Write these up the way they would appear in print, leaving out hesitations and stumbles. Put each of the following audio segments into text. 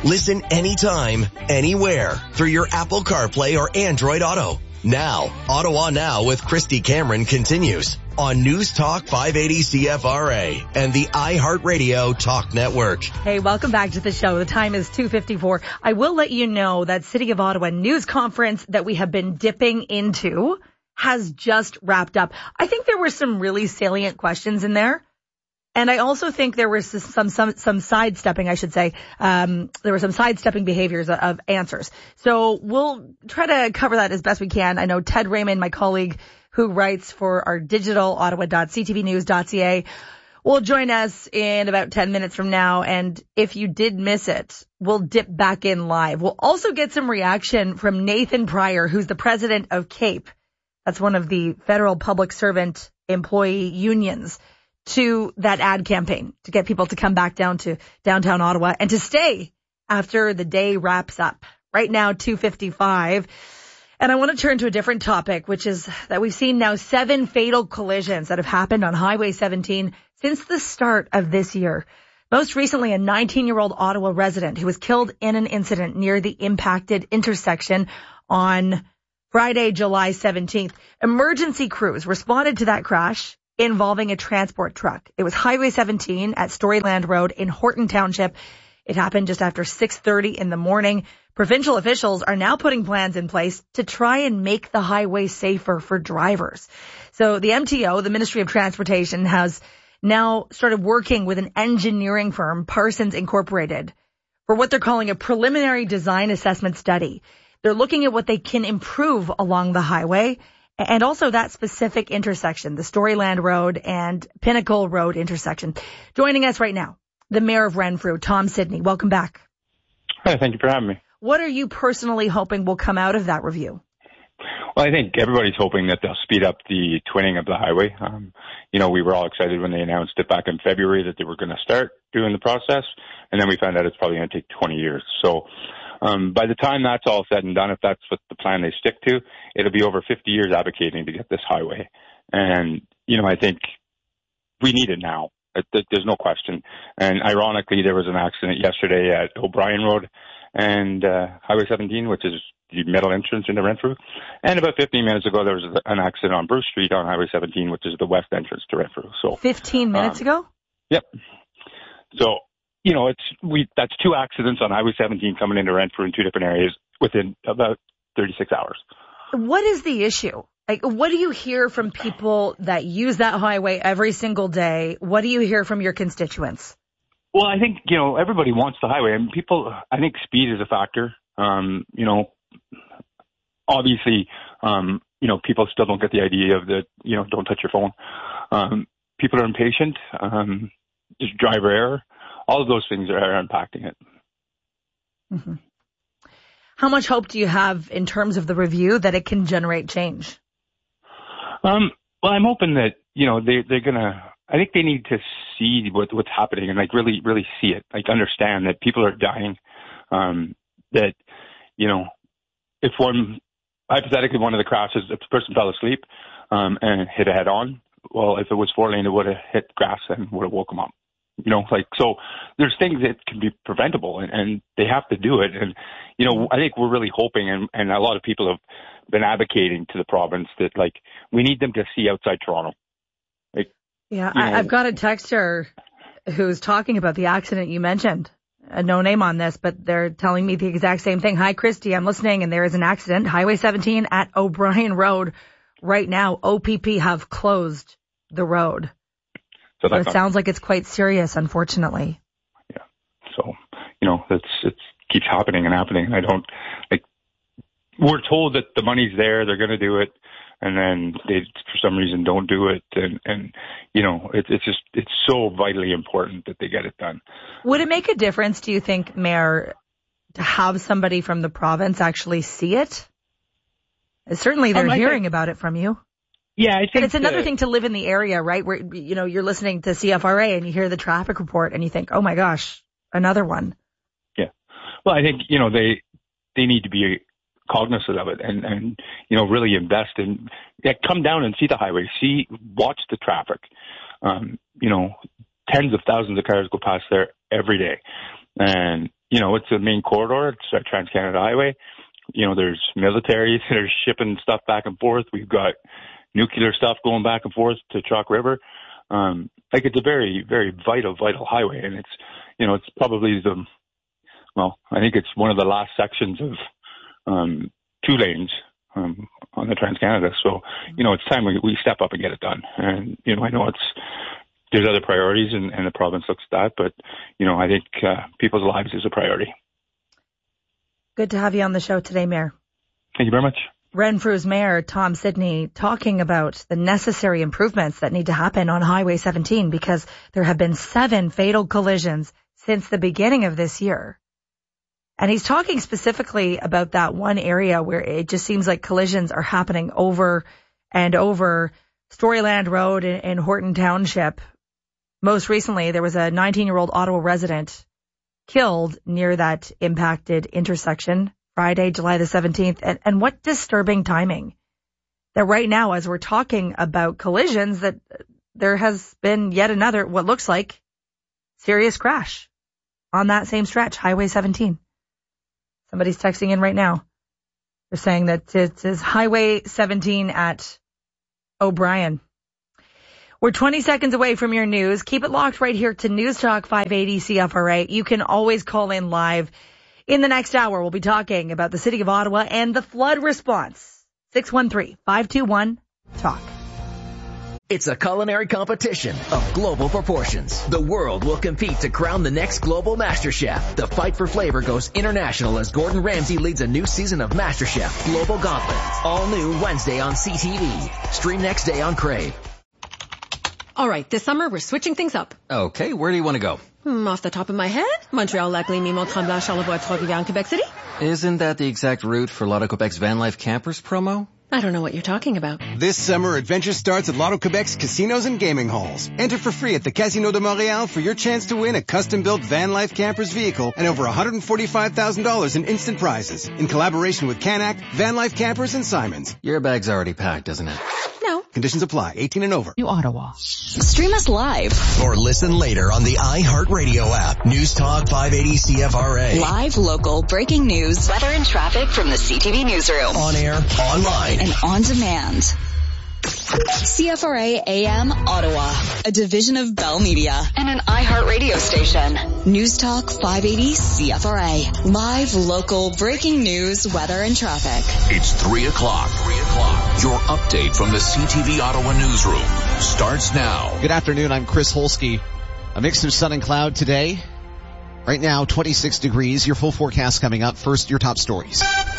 Listen anytime, anywhere through your Apple CarPlay or Android Auto. Now, Ottawa Now with Christy Cameron continues on News Talk 580 CFRA and the iHeartRadio Talk Network. Hey, welcome back to the show. The time is 2:54. I will let you know that City of Ottawa news conference that we have been dipping into has just wrapped up. I think there were some really salient questions in there. And I also think there was some sidestepping, I should say. There were some sidestepping behaviors of answers. So we'll try to cover that as best we can. I know Ted Raymond, my colleague who writes for our digital ottawa.ctvnews.ca, will join us in about 10 minutes from now. And if you did miss it, we'll dip back in live. We'll also get some reaction from Nathan Pryor, who's the president of CAPE. That's one of the federal public servant employee unions, to that ad campaign to get people to come back down to downtown Ottawa and to stay after the day wraps up. Right now, 2:55. And I want to turn to a different topic, which is that we've seen now 7 fatal collisions that have happened on Highway 17 since the start of this year. Most recently, a 19-year-old Ottawa resident who was killed in an incident near the impacted intersection on Friday, July 17th. Emergency crews responded to that crash involving a transport truck. It was Highway 17 at Storyland Road in Horton Township. It happened just after 6:30 in the morning. Provincial officials are now putting plans in place to try and make the highway safer for drivers. So the MTO, the Ministry of Transportation, has now started working with an engineering firm, Parsons Incorporated, for what they're calling a preliminary design assessment study. They're looking at what they can improve along the highway and also that specific intersection, the Storyland Road and Pinnacle Road intersection. Joining us right now, the Mayor of Renfrew, Tom Sidney. Welcome back. Hi, thank you for having me. What are you personally hoping will come out of that review? Well, I think everybody's hoping that they'll speed up the twinning of the highway. We were all excited when they announced it back in February that they were going to start doing the process, and then we found out it's probably going to take 20 years. So by the time that's all said and done, if that's what the plan they stick to, it'll be over 50 years advocating to get this highway. And, I think we need it now. There's no question. And ironically, there was an accident yesterday at O'Brien Road and Highway 17, which is the middle entrance into Renfrew. And about 15 minutes ago, there was an accident on Bruce Street on Highway 17, which is the west entrance to Renfrew. So 15 minutes ago? Yep. So, that's 2 accidents on Highway 17 coming into Renfrew in 2 different areas within about 36 hours. What is the issue? What do you hear from people that use that highway every single day? What do you hear from your constituents? Well, I think, everybody wants the highway, and I think speed is a factor. Obviously, people still don't get the idea of don't touch your phone. People are impatient, just driver error. All of those things are impacting it. Mm-hmm. How much hope do you have in terms of the review that it can generate change? Well, I'm hoping that, they're going to, I think they need to see what's happening and really, really see it, understand that people are dying, that, if hypothetically one of the crashes, if the person fell asleep, and hit a head on, well, if it was 4-lane, it would have hit grass and would have woke them up. So there's things that can be preventable and they have to do it. And, I think we're really hoping and a lot of people have been advocating to the province that we need them to see outside Toronto. I've got a texter who's talking about the accident you mentioned. No name on this, but they're telling me the exact same thing. Hi, Christy, I'm listening and there is an accident. Highway 17 at O'Brien Road. Right now, OPP have closed the road. So it sounds like it's quite serious, unfortunately. Yeah. So, it keeps happening and happening. And I don't, we're told that the money's there, they're going to do it. And then they, for some reason, don't do it. And it's so vitally important that they get it done. Would it make a difference, do you think, Mayor, to have somebody from the province actually see it? Certainly they're hearing about it from you. Yeah, I think. And it's another thing to live in the area, right? Where, you're listening to CFRA and you hear the traffic report and you think, oh my gosh, another one. Yeah. Well, I think, they need to be cognizant of it and really invest in, come down and see the highway, watch the traffic. Tens of thousands of cars go past there every day. And, it's a main corridor. It's a Trans-Canada Highway. There's militaries that are shipping stuff back and forth. We've got nuclear stuff going back and forth to Chalk River. It's a very, very vital highway. And it's probably I think it's one of the last sections of 2 lanes on the Trans-Canada. So, it's time we step up and get it done. And, I know there's other priorities and the province looks at that, but, I think people's lives is a priority. Good to have you on the show today, Mayor. Thank you very much. Renfrew's Mayor Tom Sidney talking about the necessary improvements that need to happen on Highway 17 because there have been 7 fatal collisions since the beginning of this year. And he's talking specifically about that one area where it just seems like collisions are happening over and over. Storyland Road in Horton Township. Most recently, there was a 19-year-old Ottawa resident killed near that impacted intersection Friday, July the 17th. And what disturbing timing that right now, as we're talking about collisions, that there has been yet another, what looks like, serious crash on that same stretch, Highway 17. Somebody's texting in right now. They're saying that it is Highway 17 at O'Brien. We're 20 seconds away from your news. Keep it locked right here to News Talk 580 CFRA. You can always call in live. In the next hour, we'll be talking about the City of Ottawa and the flood response. 613-521-TALK. It's a culinary competition of global proportions. The world will compete to crown the next global MasterChef. The fight for flavor goes international as Gordon Ramsay leads a new season of MasterChef Global Gauntlet. All new Wednesday on CTV. Stream next day on Crave. All right, this summer we're switching things up. Okay, where do you want to go? Off the top of my head, Montreal, Lac Lémy, Mont-Tremblant, Charlevoix, Trois-Rivières, Quebec City. Isn't that the exact route for Lotto Quebec's Van Life Campers promo? I don't know what you're talking about. This summer, adventure starts at Lotto Quebec's casinos and gaming halls. Enter for free at the Casino de Montréal for your chance to win a custom-built Van Life Campers vehicle and over $145,000 in instant prizes. In collaboration with Canac, Van Life Campers, and Simons. Your bag's already packed, isn't it? No. Conditions apply. 18 and over. New Ottawa. Stream us live. Or listen later on the iHeartRadio app. News Talk 580 CFRA. Live, local, breaking news, weather and traffic from the CTV newsroom. On air, online, and on demand. CFRA AM Ottawa, a division of Bell Media and an iHeartRadio station. News Talk 580 CFRA. Live, local, breaking news, weather, and traffic. It's 3 o'clock. Your update from the CTV Ottawa newsroom starts now. Good afternoon. I'm Chris Holsky. A mix of sun and cloud today. Right now, 26 degrees. Your full forecast coming up. First, your top stories.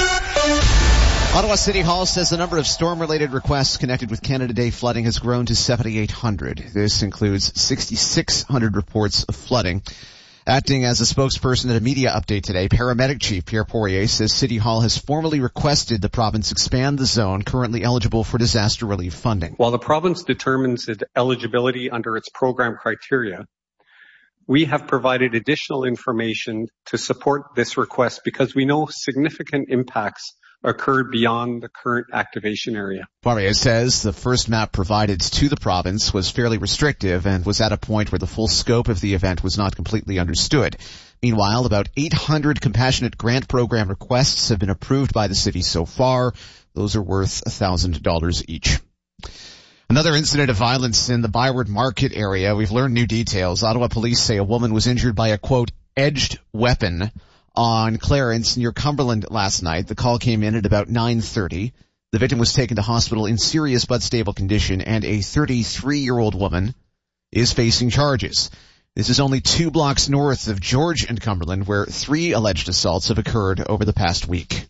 Ottawa City Hall says the number of storm-related requests connected with Canada Day flooding has grown to 7,800. This includes 6,600 reports of flooding. Acting as a spokesperson at a media update today, Paramedic Chief Pierre Poirier says City Hall has formally requested the province expand the zone currently eligible for disaster relief funding. While the province determines its eligibility under its program criteria, we have provided additional information to support this request because we know significant impacts occurred beyond the current activation area. Poirier says the first map provided to the province was fairly restrictive and was at a point where the full scope of the event was not completely understood. Meanwhile, about 800 compassionate grant program requests have been approved by the city so far. Those are worth $1,000 each. Another incident of violence in the Byward Market area. We've learned new details. Ottawa police say a woman was injured by a, quote, edged weapon on Clarence near Cumberland last night. The call came in at about 9:30. The victim was taken to hospital in serious but stable condition, and a 33-year-old woman is facing charges. This is only 2 blocks north of George and Cumberland, where 3 alleged assaults have occurred over the past week.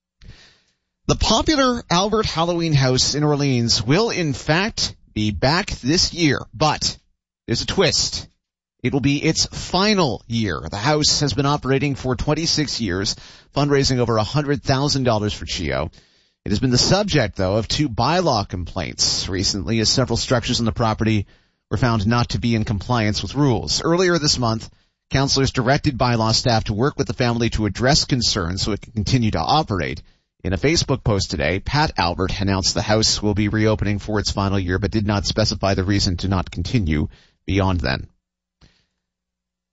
The popular Albert Halloween House in Orleans will, in fact, be back this year, but there's a twist. It will be its final year. The house has been operating for 26 years, fundraising over $100,000 for CHEO. It has been the subject, though, of 2 bylaw complaints recently, as several structures on the property were found not to be in compliance with rules. Earlier this month, councillors directed bylaw staff to work with the family to address concerns so it can continue to operate. In a Facebook post today, Pat Albert announced the house will be reopening for its final year, but did not specify the reason to not continue beyond then.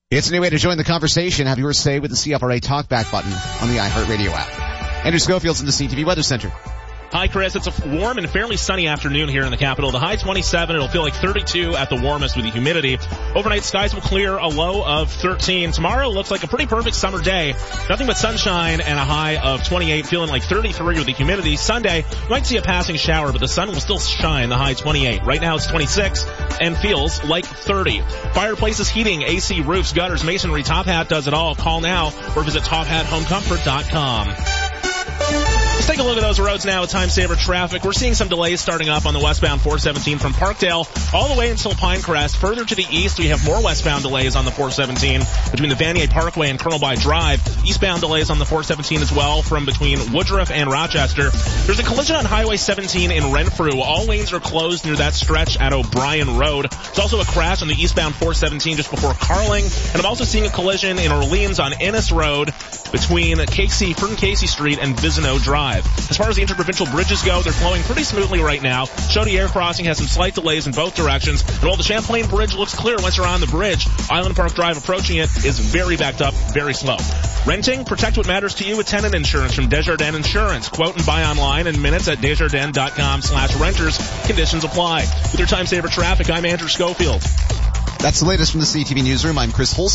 It's a new way to join the conversation. Have yours say with the CFRA Talkback button on the iHeartRadio app. Andrew Schofield's in the CTV Weather Center. Hi, Chris. It's a warm and fairly sunny afternoon here in the capital. The high 27. It'll feel like 32 at the warmest with the humidity. Overnight skies will clear, a low of 13. Tomorrow looks like a pretty perfect summer day. Nothing but sunshine and a high of 28, feeling like 33 with the humidity. Sunday, you might see a passing shower, but the sun will still shine, the high 28. Right now it's 26 and feels like 30. Fireplaces, heating, AC, roofs, gutters, masonry, Top Hat does it all. Call now or visit TopHatHomeComfort.com. Let's take a look at those roads now with time saver traffic. We're seeing some delays starting up on the westbound 417 from Parkdale all the way until Pinecrest. Further to the east, we have more westbound delays on the 417 between the Vanier Parkway and Colonel By Drive. Eastbound delays on the 417 as well from between Woodruff and Rochester. There's a collision on Highway 17 in Renfrew. All lanes are closed near that stretch at O'Brien Road. There's also a crash on the eastbound 417 just before Carling. And I'm also seeing a collision in Orleans on Ennis Road between Fern Casey Street and Vizino Drive. As far as the interprovincial bridges go, they're flowing pretty smoothly right now. Chaudière Crossing has some slight delays in both directions. And while the Champlain Bridge looks clear once you're on the bridge, Island Park Drive approaching it is very backed up, very slow. Renting, protect what matters to you with tenant insurance from Desjardins Insurance. Quote and buy online in minutes at desjardins.com/renters. Conditions apply. With your time saver traffic, I'm Andrew Schofield. That's the latest from the CTV Newsroom. I'm Chris Holst.